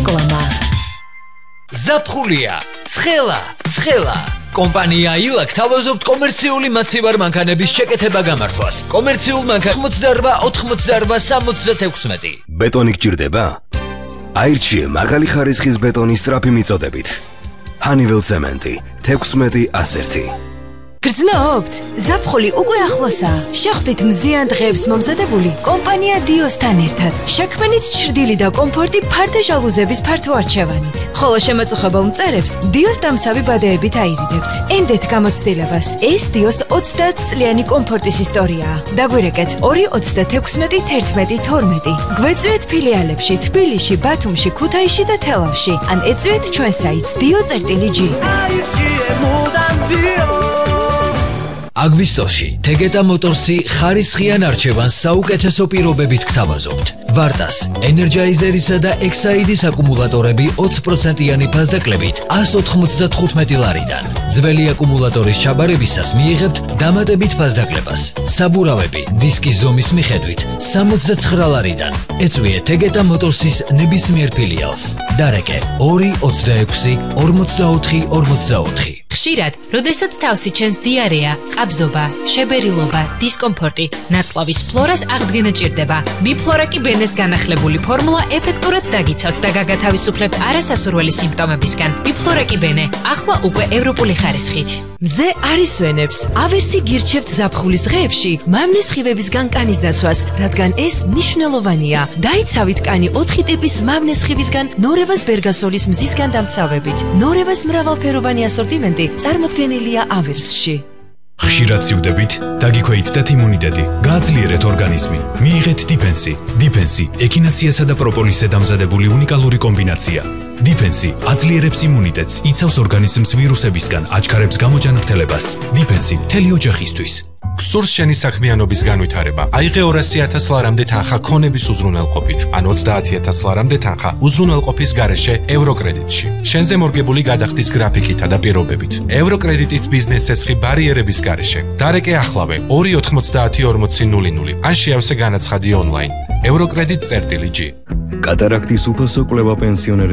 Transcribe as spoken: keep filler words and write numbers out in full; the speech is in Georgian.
რეკლამა. ზაფხულია, ცხელა, ცხელა. კომპანია ილაკ თავაზობთ კომერციული მაცივარ მანქანების შეკეთება გამართვას. კომერციულ მანქანა ოცდაოთხ ოთხმოცდაოთხ სამოცდათექვსმეტი. ბეტონი გჭირდება? აირჩიე მაღალი ხარისხის ბეტონის სწრაფი მიწოდებით. Honeywell ცემენტი თექვსმეტი ასერთი. გრძნობთ? ზაფხული უკვე ახლოსაა. შეხვდით მზიან დღეებს მომზადებული კომპანია დიოსთან ერთად. შექმნით ჩრდილი და კომფორტი ფარდე ჟალუზების ფართო არჩევანით. ხოლო შემაწუხებელ მწერებს დიოს დამცავი ბადეებით აირიდებთ. ენდეთ გამოცდილებას. ეს დიოს ოცდაათ წლიანი კომფორტის ისტორიაა. დაგვირეკეთ ორი ოცდათექვსმეტი თერთმეტი თორმეტი. გვეწვიეთ ფილიალებში თბილისში, ბათუმში, ქუთაისში და თელავში. ან ეწვიეთ ჩვენ საიტს dio.gi. აგვისტოში თეგეტა მოტორსი ხარისხიან არჩევანს საუკეთესო პირობებით გთავაზობთ. ვარტას, ენერჯაიზერისა და ექსაიდის აკუმულატორები ოცი პროცენტიანი ფასდაკლებით ას ოთხმოცდათხუთმეტი ლარიდან. ძველი აკუმულატორის ჩაბარებისას მიიღებთ დამატებით ფასდაკლებას. საბურავები დისკის ზომის მიხედვით სამოცდაცხრა ლარიდან. ეწვიეთ თეგეტა მოტორსის ნებისმიერ ფილიალს. დარეკე ორი ოცდაექვსი ორმოცდაოთხი ორმოცდაოთხი. ხშირად, როდესაც თავსი ჩენს დიარეა, ყაბზობა, შებერილობა, დისკომფორტი, ნაწლავის ფლორას აღდგენა ჭირდება. ბიფლორაკი ბენეს განახლებული ფორმულა ეფექტურად დაგიცავთ და გაგათავისუფლებთ არასასურველი სიმპტომებისგან. ბიფლორაკი ბენე, ახლა უკვე ევროპული ხარისხით. მზე არ ისვენებს. ავერსი გირჩევთ ზაფხულის დღეებში მამნის სხივებისგან კანის დაცვას, რადგან ეს მნიშვნელოვანია. დაიცავით კანი ოთხი ტიპის მამნის სხივისგან ნორევას ბერგასოლის მზისგან დამცავებით. ნორევას მრავალფეროვანი ასორტიმენტი წარმოდგენილია ავერსში. ხშირად სივდებით, დაგიქვეითდეთ იმუნიტეტი, გააძლიერეთ ორგანიზმი. მიიღეთ დიფენსი. დიფენსი ექინაციასა და პროპოლისზე დამზადებული უნიკალური კომბინაცია. დიფენსი აძლიერებს იმუნიტეტს, იცავს ორგანიზმს ვირუსებისგან, აჩქარებს გამოჯანმრთელებას. დიფენსი მთელი ოჯახისთვის. გსურს შენი საქმიანობის განვითარება. აიღე ორასი ათას ლარამდე თანხა ქონების უზრუნველყოფით, ან ოცდაათი ათას ლარამდე თანხა უზრუნველყოფის გარეშე ევროკრედიტში. შენზე მორგებული გადახდის გრაფიკითა და პირობებით. ევროკრედიტის ბიზნეს ესხი ბარიერების გარეშე. დარეკე ახლავე ორი ოთხმოცდაათი ორმოცი ნული ნული, ან შეავსე განაცხადი ონლაინ. ევროკრედიტ.gi. კატარაქტის უფასო კვლევა პენსიონერების